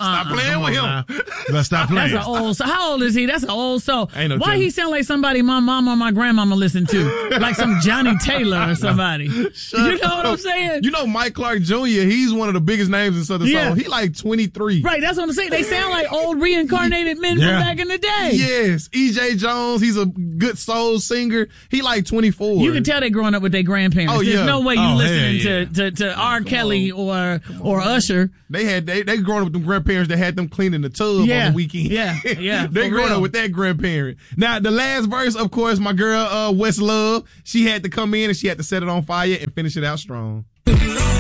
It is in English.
Stop playing with him. Let's stop playing. That's an old soul. How old is he? That's an old soul. Ain't no Why telling. he sound like somebody my mom or my grandmama listened to? Like some Johnny Taylor or somebody. You know what I'm saying? You know Mike Clark Jr., he's one of the biggest names in Southern Soul. He like 23. Right, that's what I'm saying. They sound like old reincarnated men from back in the day. Yes. E.J. Jones, he's a good soul singer. He like 24. You can tell they're growing up with their grandparents. Oh, There's yeah. no way you Oh, listening to R. Kelly or Usher. They growing up with them grandparents that had them cleaning the tub on the weekend. Yeah. They growing up with that grandparent. Now, the last verse, of course, my girl, West Love, she had to come in and she had to set it on fire and finish it out strong.